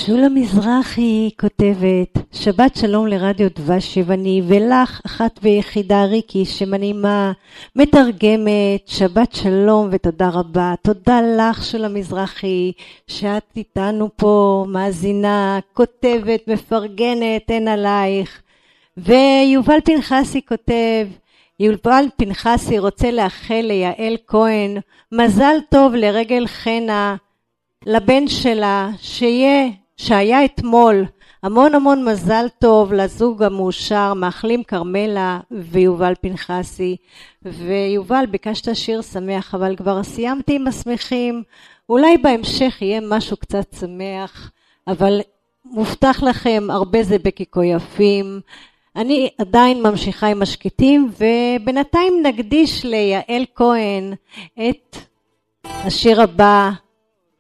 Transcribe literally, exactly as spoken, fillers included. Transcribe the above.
שולה מזרחי כותבת, שבת שלום לרדיו דבש יווני, ולך אחת ויחידה ריקי שמנימה, מתרגמת, שבת שלום ותודה רבה. תודה לך שולה מזרחי, שאת איתנו פה, מאזינה, כותבת, מפרגנת, אין עלייך. ויובל פנחסי כותב, יובל פנחסי רוצה לאחל ליעל כהן, מזל טוב לרגל חנה, לבן שלה, שיהיה, שהיה אתמול, המון המון מזל טוב לזוג המאושר, מאחלים קרמלה ויובל פנחסי. ויובל, ביקשת שיר שמח, אבל כבר סיימתי עם השמחים, אולי בהמשך יהיה משהו קצת שמח, אבל מובטח לכם הרבה זבקיקו יפים. אני עדיין ממשיכה עם השקטים, ובינתיים נקדיש ליעל כהן את השיר הבא,